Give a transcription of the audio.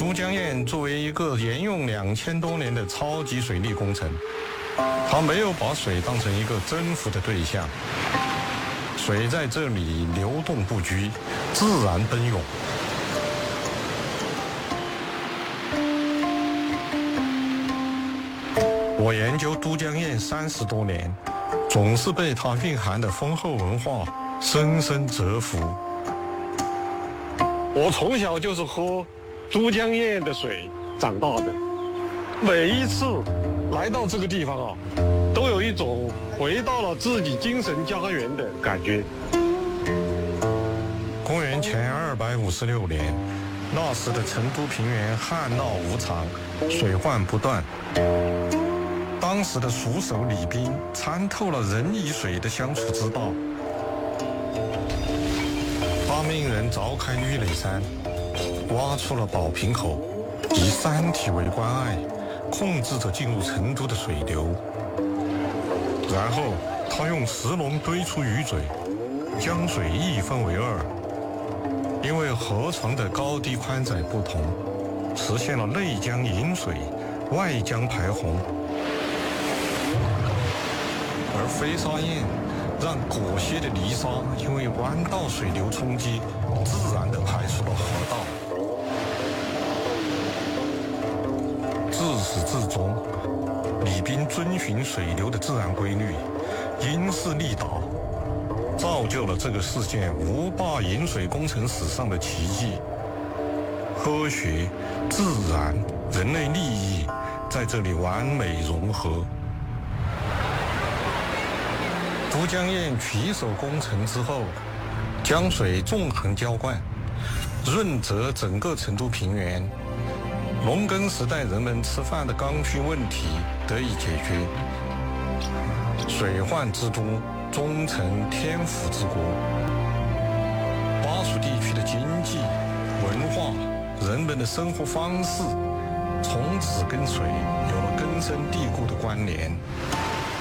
都江堰作为一个沿用2000多年的超级水利工程，它没有把水当成一个征服的对象，水在这里流动不居，自然奔涌。我研究都江堰30多年，总是被它蕴含的丰厚文化深深折服。我从小就是喝都江堰的水长大的，每一次来到这个地方啊，都有一种回到了自己精神家园的感觉。公元前256年，那时的成都平原旱涝无常，水患不断。当时的蜀手李冰参透了人与水的相处之道，他命人凿开玉垒山，挖出了宝瓶口，以山体为关隘，控制着进入成都的水流。然后他用石龙堆出鱼嘴，将水一分为二，因为河床的高低宽窄不同，实现了内江引水，外江排洪。而飞沙堰让裹挟的泥沙因为弯道水流冲击，自然地排出了河道。自始至终，李冰遵循水流的自然规律，因势利导，造就了这个世界无霸引水工程史上的奇迹。科学、自然、人类利益在这里完美融合。都江堰取手工程之后，江水纵横浇灌，润泽整个成都平原，农耕时代人们吃饭的刚需问题得以解决，水患之都终成天府之国。巴蜀地区的经济、文化、人们的生活方式，从此跟水有了根深蒂固的关联。